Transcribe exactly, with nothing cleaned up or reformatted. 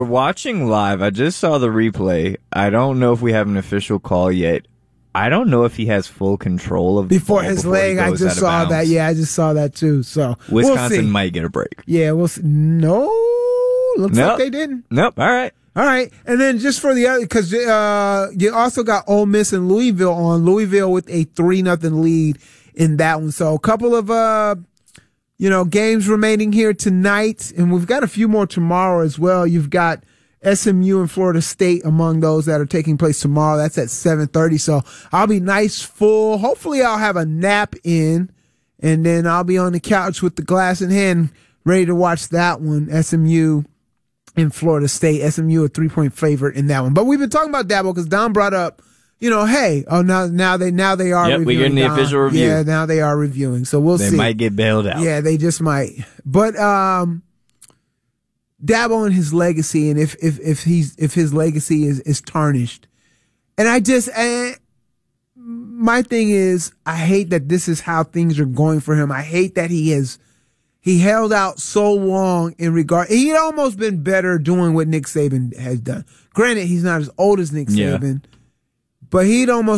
Watching live, I just saw the replay. I don't know if we have an official call yet. I don't know if he has full control of the before ball his before leg. he I goes just out of saw bounds. that. Yeah, I just saw that too. So Wisconsin we'll see. might get a break. Yeah, we'll see. No, looks Nope. like they didn't. Nope. All right. All right, and then just for the other, because uh, you also got Ole Miss and Louisville on. Louisville with a three nothing lead in that one. So a couple of uh, you know, games remaining here tonight, and we've got a few more tomorrow as well. You've got S M U and Florida State among those that are taking place tomorrow. That's at seven thirty. So I'll be nice, full. Hopefully, I'll have a nap in, and then I'll be on the couch with the glass in hand, ready to watch that one. S M U. In Florida State, S M U a three-point favorite in that one. But we've been talking about Dabo because Don brought up, you know, hey, oh now now they now they are Yep, reviewing. we're getting the Don. official review. Yeah, now they are reviewing. So we'll They see. They might get bailed out. Yeah, they just might. But um, Dabo and his legacy, and if if if he's if his legacy is is tarnished, and I just eh, my thing is, I hate that this is how things are going for him. I hate that he has. He held out so long in regard. He'd almost been better doing what Nick Saban has done. Granted, he's not as old as Nick Yeah. Saban, but he'd almost